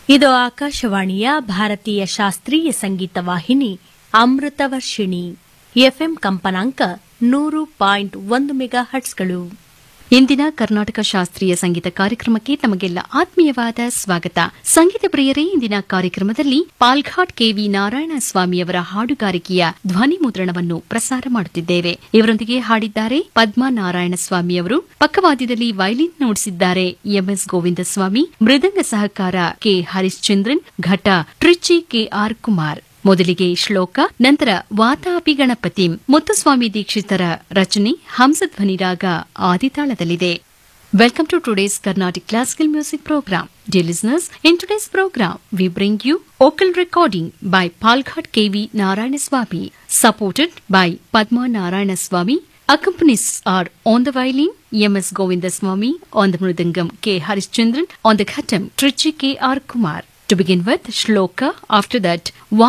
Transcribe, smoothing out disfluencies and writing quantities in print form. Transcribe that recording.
ಇದು ಆಕಾಶವಾಣಿಯ ಭಾರತೀಯ ಶಾಸ್ತ್ರೀಯ ಸಂಗೀತ ವಾಹಿನಿ ಅಮೃತವರ್ಷಿಣಿ ಎಫ್ಎಂ ಕಂಪನಾಂಕ 100.1 ಮೆಗಾಹರ್ಟ್ಸ್ಗಳು. ಇಂದಿನ ಕರ್ನಾಟಕ ಶಾಸ್ತ್ರೀಯ ಸಂಗೀತ ಕಾರ್ಯಕ್ರಮಕ್ಕೆ ತಮಗೆಲ್ಲ ಆತ್ಮೀಯವಾದ ಸ್ವಾಗತ. ಸಂಗೀತ ಪ್ರಿಯರೇ, ಇಂದಿನ ಕಾರ್ಯಕ್ರಮದಲ್ಲಿ ಪಾಲ್ಘಾಟ್ ಕೆವಿ ನಾರಾಯಣ ಸ್ವಾಮಿಯವರ ಹಾಡುಗಾರಿಕೆಯ ಧ್ವನಿ ಮುದ್ರಣವನ್ನು ಪ್ರಸಾರ ಮಾಡುತ್ತಿದ್ದೇವೆ. ಇವರೊಂದಿಗೆ ಹಾಡಿದ್ದಾರೆ ಪದ್ಮಾ ನಾರಾಯಣ ಸ್ವಾಮಿಯವರು. ಪಕ್ಕವಾದ್ಯದಲ್ಲಿ ವೈಲಿನ್ ನುಡಿಸಿದ್ದಾರೆ ಎಂಎಸ್ ಗೋವಿಂದಸ್ವಾಮಿ. ಮೃದಂಗ ಸಹಕಾರ ಕೆ ಹರಿಶ್ಚಂದ್ರನ್. ಘಟ ಟ್ರಿಚಿ ಕೆಆರ್ ಕುಮಾರ್. ಮೊದಲಿಗೆ ಶ್ಲೋಕ, ನಂತರ ವಾತಾಪಿ ಗಣಪತಿ. ಮುತ್ತುಸ್ವಾಮಿ ದೀಕ್ಷಿತರ ರಚನೆ ಹಂಸಧ್ವನಿ ರಾಗ ಆದಿತಾಳದಲ್ಲಿದೆ. Welcome to today's Carnatic Classical Music Program. Dear listeners, in today's program, we bring you vocal recording by Palghat KV Narayanaswamy, supported by Padma Narayanaswamy. Accompanies are on the violin, M.S. Govindaswamy, on the mridangam, K. Harishchandran, on the ghatam, Trichy K.R. Kumar. To begin with, shloka, after that,